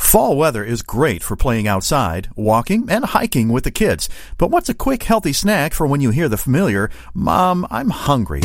Fall weather is great for playing outside, walking, and hiking with the kids. But what's a quick, healthy snack for when you hear the familiar, "Mom, I'm hungry"?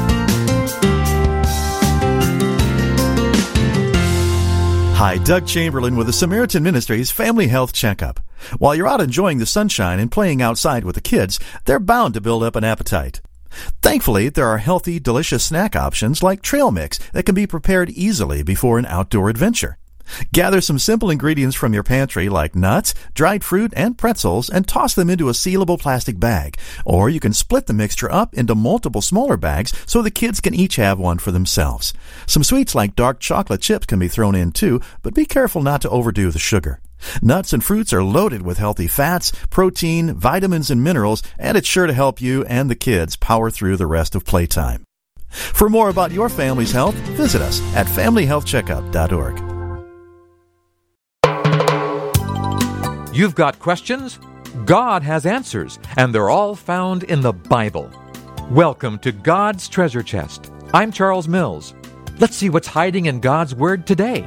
Hi, Doug Chamberlain with the Samaritan Ministries Family Health Checkup. While you're out enjoying the sunshine and playing outside with the kids, they're bound to build up an appetite. Thankfully, there are healthy, delicious snack options like trail mix that can be prepared easily before an outdoor adventure. Gather some simple ingredients from your pantry like nuts, dried fruit, and pretzels and toss them into a sealable plastic bag. Or you can split the mixture up into multiple smaller bags so the kids can each have one for themselves. Some sweets like dark chocolate chips can be thrown in too, but be careful not to overdo the sugar. Nuts and fruits are loaded with healthy fats, protein, vitamins, and minerals, and it's sure to help you and the kids power through the rest of playtime. For more about your family's health, visit us at familyhealthcheckup.org. You've got questions? God has answers, and they're all found in the Bible. Welcome to God's Treasure Chest. I'm Charles Mills. Let's see what's hiding in God's Word today.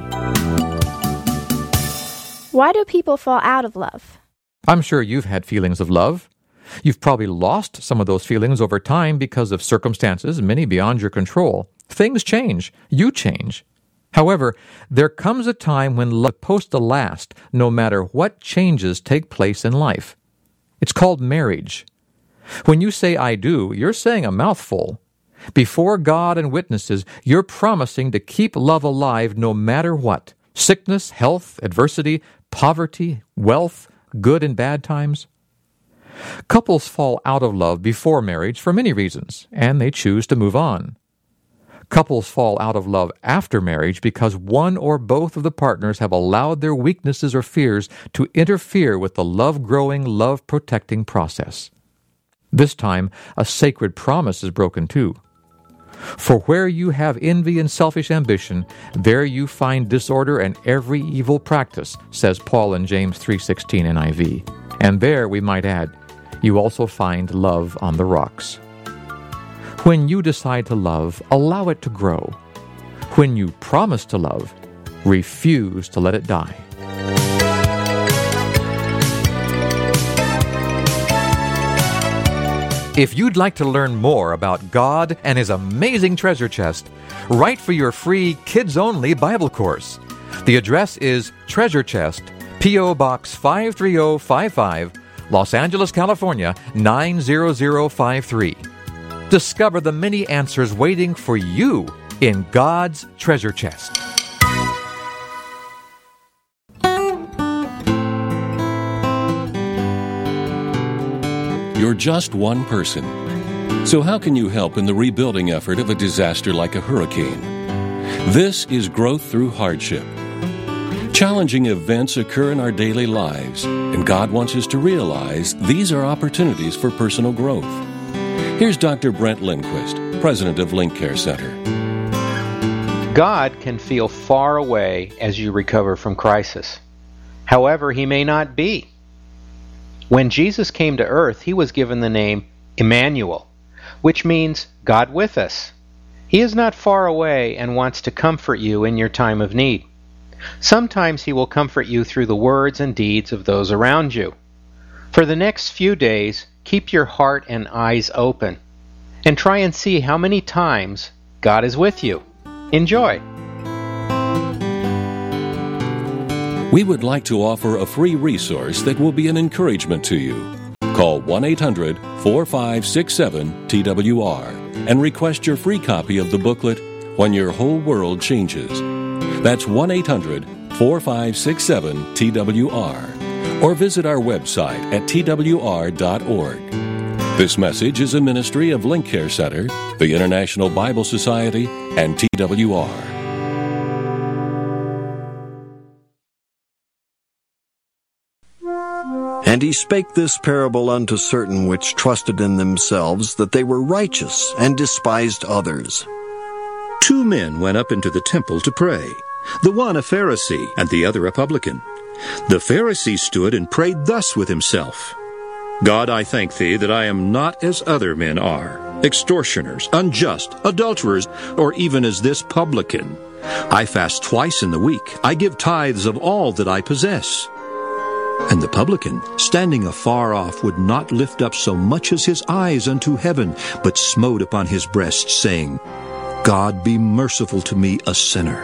Why do people fall out of love? I'm sure you've had feelings of love. You've probably lost some of those feelings over time because of circumstances, many beyond your control. Things change. You change. However, there comes a time when love is supposed to last, no matter what changes take place in life. It's called marriage. When you say "I do," you're saying a mouthful. Before God and witnesses, you're promising to keep love alive no matter what. Sickness, health, adversity, poverty, wealth, good and bad times. Couples fall out of love before marriage for many reasons, and they choose to move on. Couples fall out of love after marriage because one or both of the partners have allowed their weaknesses or fears to interfere with the love-growing, love-protecting process. This time, a sacred promise is broken too. For where you have envy and selfish ambition, there you find disorder and every evil practice, says Paul in James 3:16 NIV. And there, we might add, you also find love on the rocks. When you decide to love, allow it to grow. When you promise to love, refuse to let it die. If you'd like to learn more about God and His amazing treasure chest, write for your free kids-only Bible course. The address is Treasure Chest, P.O. Box 53055, Los Angeles, California, 90053. Discover the many answers waiting for you in God's treasure chest. You're just one person. So how can you help in the rebuilding effort of a disaster like a hurricane? This is Growth Through Hardship. Challenging events occur in our daily lives, and God wants us to realize these are opportunities for personal growth. Here's Dr. Brent Lindquist, president of Link Care Center. God can feel far away as you recover from crisis. However, He may not be. When Jesus came to earth, He was given the name Emmanuel, which means God with us. He is not far away and wants to comfort you in your time of need. Sometimes He will comfort you through the words and deeds of those around you. For the next few days, keep your heart and eyes open and try and see how many times God is with you. Enjoy. We would like to offer a free resource that will be an encouragement to you. Call 1-800-4567-TWR and request your free copy of the booklet, When Your Whole World Changes. That's 1-800-4567-TWR. Or visit our website at twr.org. This message is a ministry of Link Care Center, the International Bible Society, and TWR. And he spake this parable unto certain which trusted in themselves that they were righteous, and despised others. 2 men went up into the temple to pray, the one a Pharisee, and the other a publican. The Pharisee stood and prayed thus with himself, God, I thank thee that I am not as other men are, extortioners, unjust, adulterers, or even as this publican. I fast twice in the week. I give tithes of all that I possess. And the publican, standing afar off, would not lift up so much as his eyes unto heaven, but smote upon his breast, saying, God be merciful to me, a sinner.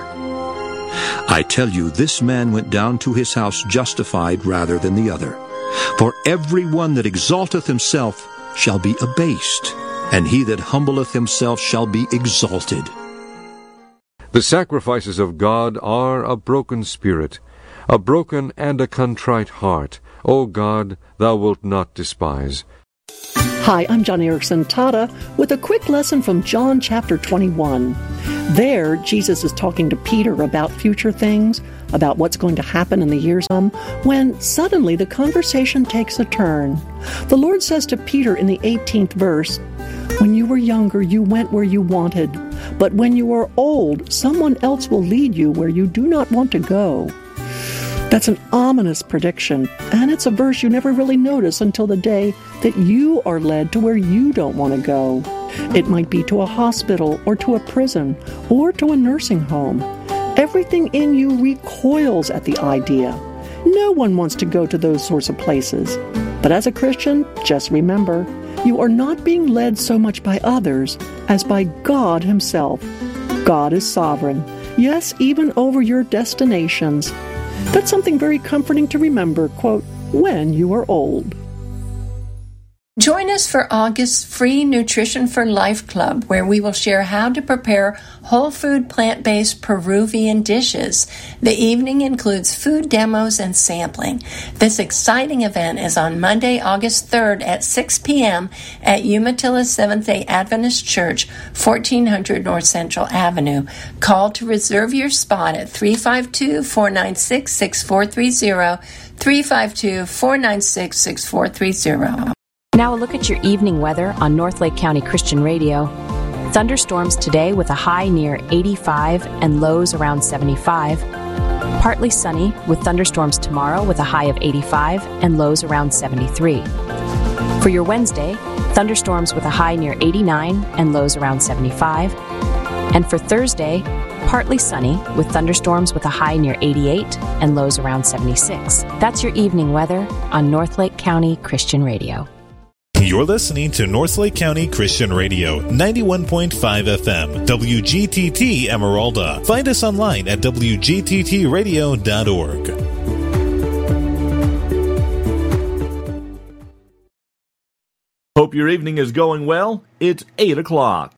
I tell you, this man went down to his house justified rather than the other. For every one that exalteth himself shall be abased, and he that humbleth himself shall be exalted. The sacrifices of God are a broken spirit, a broken and a contrite heart. O God, thou wilt not despise. Hi, I'm John Erickson Tata with a quick lesson from John chapter 21. There, Jesus is talking to Peter about future things, about what's going to happen in the years to come, when suddenly the conversation takes a turn. The Lord says to Peter in the 18th verse, When you were younger, you went where you wanted, but when you are old, someone else will lead you where you do not want to go. That's an ominous prediction, and it's a verse you never really notice until the day that you are led to where you don't want to go. It might be to a hospital, or to a prison, or to a nursing home. Everything in you recoils at the idea. No one wants to go to those sorts of places. But as a Christian, just remember, you are not being led so much by others as by God Himself. God is sovereign, yes, even over your destinations. That's something very comforting to remember, quote, when you are old. Join us for August's free Nutrition for Life Club, where we will share how to prepare whole food, plant-based Peruvian dishes. The evening includes food demos and sampling. This exciting event is on Monday, August 3rd at 6 p.m. at Umatilla Seventh-day Adventist Church, 1400 North Central Avenue. Call to reserve your spot at 352-496-6430, 352-496-6430. Now a look at your evening weather on North Lake County Christian Radio. Thunderstorms today with a high near 85 and lows around 75. Partly sunny with thunderstorms tomorrow with a high of 85 and lows around 73. For your Wednesday, thunderstorms with a high near 89 and lows around 75. And for Thursday, partly sunny with thunderstorms with a high near 88 and lows around 76. That's your evening weather on North Lake County Christian Radio. You're listening to North Lake County Christian Radio, 91.5 FM, WGTT Emeralda. Find us online at WGTTradio.org. Hope your evening is going well. It's 8 o'clock.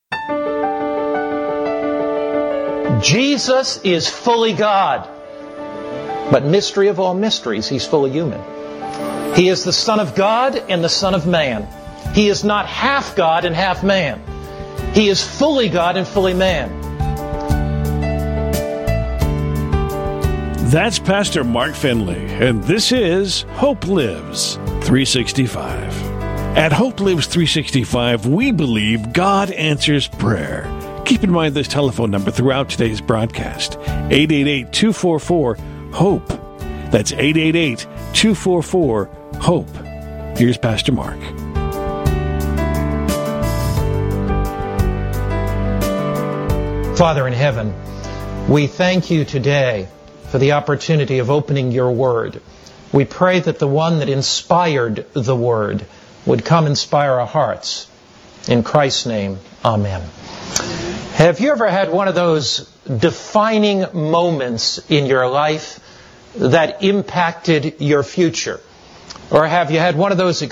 Jesus is fully God, but mystery of all mysteries, He's fully human. He is the Son of God and the Son of Man. He is not half God and half man. He is fully God and fully man. That's Pastor Mark Finley, and this is Hope Lives 365. At Hope Lives 365, we believe God answers prayer. Keep in mind this telephone number throughout today's broadcast, 888-244-HOPE. That's 888-244-HOPE. Here's Pastor Mark. Father in heaven, we thank you today for the opportunity of opening your word. We pray that the one that inspired the word would come inspire our hearts. In Christ's name, amen. Have you ever had one of those defining moments in your life that impacted your future? Or have you had one of those